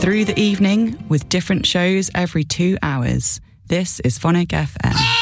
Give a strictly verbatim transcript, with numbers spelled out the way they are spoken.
through the evening with different shows every two hours. This is Phonic F M.